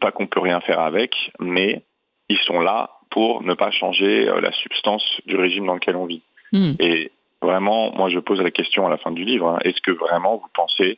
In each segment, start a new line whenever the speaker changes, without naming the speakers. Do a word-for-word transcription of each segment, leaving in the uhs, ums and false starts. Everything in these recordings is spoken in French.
pas qu'on peut rien faire avec, mais ils sont là pour ne pas changer la substance du régime dans lequel on vit. Mmh. Et vraiment, moi je pose la question à la fin du livre, hein, est-ce que vraiment vous pensez,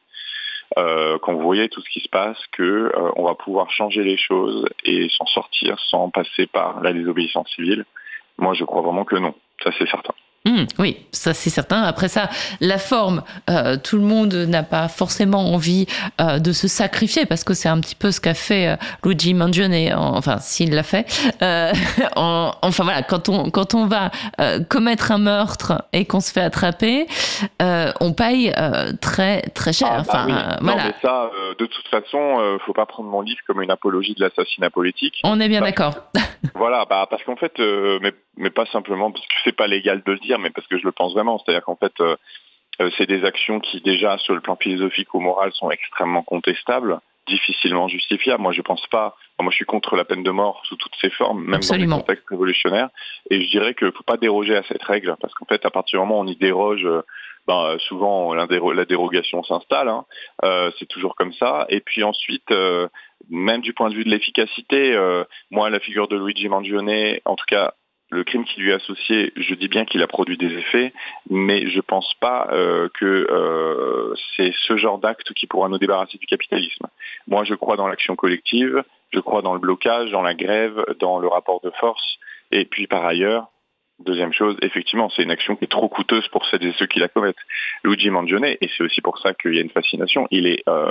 euh, quand vous voyez tout ce qui se passe, qu'on euh, va pouvoir changer les choses et s'en sortir sans passer par la désobéissance civile? Moi je crois vraiment que non, ça c'est certain.
Mmh, oui, ça c'est certain. Après ça, la forme, euh, tout le monde n'a pas forcément envie euh, de se sacrifier parce que c'est un petit peu ce qu'a fait euh, Luigi Mangione, enfin s'il l'a fait. Euh, en, enfin voilà, quand on quand on va euh, commettre un meurtre et qu'on se fait attraper, euh, on paye euh, très très cher.
Ah, bah
enfin
oui.
euh,
non,
voilà.
mais ça, euh, de toute façon, euh, faut pas prendre mon livre comme une apologie de l'assassinat politique.
On est bien
bah,
d'accord.
Voilà, bah parce qu'en fait, euh, mais, mais pas simplement parce que c'est pas légal de le dire, mais parce que je le pense vraiment. C'est-à-dire qu'en fait, euh, euh, c'est des actions qui déjà, sur le plan philosophique ou moral, sont extrêmement contestables, difficilement justifiables. Moi, je pense pas. Moi, je suis contre la peine de mort sous toutes ses formes, même
Absolument.
dans des contextes révolutionnaires. Et je dirais qu'il faut pas déroger à cette règle, parce qu'en fait, à partir du moment où on y déroge, euh, ben, souvent la dérogation s'installe. Hein. Euh, c'est toujours comme ça. Et puis ensuite, euh, même du point de vue de l'efficacité, euh, moi, la figure de Luigi Mangione, en tout cas, le crime qui lui est associé, je dis bien qu'il a produit des effets, mais je pense pas euh, que euh, c'est ce genre d'acte qui pourra nous débarrasser du capitalisme. Moi, je crois dans l'action collective, je crois dans le blocage, dans la grève, dans le rapport de force. Et puis, par ailleurs, deuxième chose, effectivement, c'est une action qui est trop coûteuse pour celles et ceux qui la commettent. Luigi Mangione, et c'est aussi pour ça qu'il y a une fascination, il est... Euh,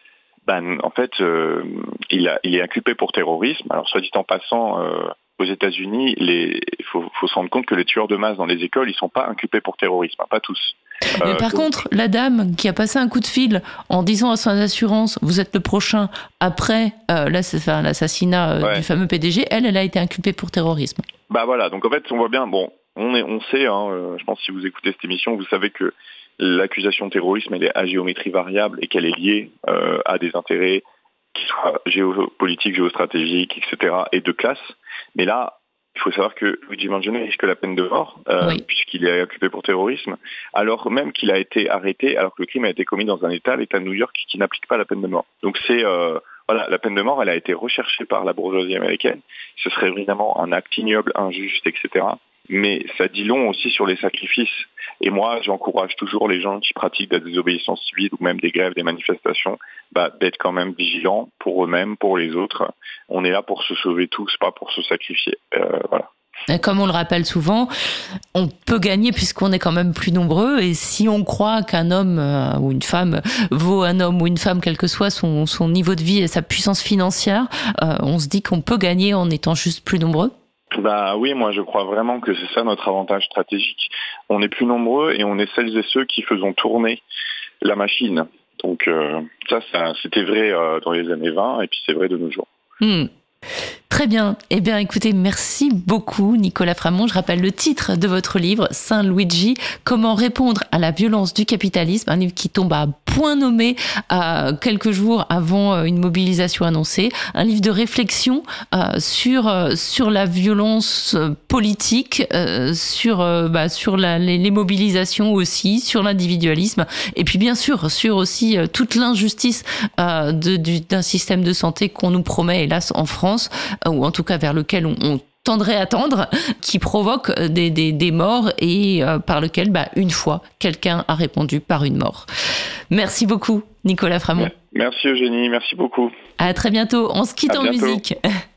ben, en fait, euh, il, a, il est inculpé pour terrorisme. Alors, soit dit en passant... Euh, Aux États-Unis, il faut, faut se rendre compte que les tueurs de masse dans les écoles, ils sont pas inculpés pour terrorisme, hein, pas tous.
Mais
euh,
par
donc...
contre, la dame qui a passé un coup de fil en disant à son assurance, vous êtes le prochain après euh, l'assassinat euh, ouais. du fameux P D G, elle, elle a été inculpée pour terrorisme.
Bah voilà, donc en fait, on voit bien, bon, on, est, on sait, hein, euh, je pense que si vous écoutez cette émission, vous savez que l'accusation de terrorisme, elle est à géométrie variable et qu'elle est liée euh, à des intérêts qui soient géopolitiques, géostratégiques, et cetera, et de classe. Mais là, il faut savoir que Luigi Mangione risque la peine de mort, euh, oui. puisqu'il est inculpé pour terrorisme, alors même qu'il a été arrêté, alors que le crime a été commis dans un État, l'État de New York, qui n'applique pas la peine de mort. Donc c'est, euh, voilà, la peine de mort, elle a été recherchée par la bourgeoisie américaine. Ce serait évidemment un acte ignoble, injuste, et cetera. Mais ça dit long aussi sur les sacrifices. Et moi, j'encourage toujours les gens qui pratiquent de la désobéissance civile ou même des grèves, des manifestations, bah, d'être quand même vigilants pour eux-mêmes, pour les autres. On est là pour se sauver tous, pas pour se sacrifier. Euh, voilà.
Et comme on le rappelle souvent, on peut gagner puisqu'on est quand même plus nombreux. Et si on croit qu'un homme euh, ou une femme vaut un homme ou une femme, quel que soit son, son niveau de vie et sa puissance financière, euh, on se dit qu'on peut gagner en étant juste plus nombreux.
Bah oui, moi je crois vraiment que c'est ça notre avantage stratégique. On est plus nombreux et on est celles et ceux qui faisons tourner la machine. Donc euh, ça, ça, c'était vrai euh, dans les années vingt et puis c'est vrai de nos jours.
Mmh. Très bien. Eh bien, écoutez, merci beaucoup, Nicolas Framont. Je rappelle le titre de votre livre, Saint Luigi, Comment répondre à la violence du capitalisme, un livre qui tombe à point nommé euh, quelques jours avant une mobilisation annoncée, un livre de réflexion euh, sur euh, sur la violence politique, euh, sur euh, bah, sur la, les, les mobilisations aussi, sur l'individualisme, et puis bien sûr sur aussi euh, toute l'injustice euh, de, du, d'un système de santé qu'on nous promet, hélas, en France, euh, ou en tout cas vers lequel on, on tendrait à tendre, qui provoque des, des, des morts et euh, par lequel, bah, une fois, quelqu'un a répondu par une mort. Merci beaucoup, Nicolas Framont.
Merci Eugénie, merci beaucoup.
À très bientôt. On se quitte
à
en
bientôt.
musique.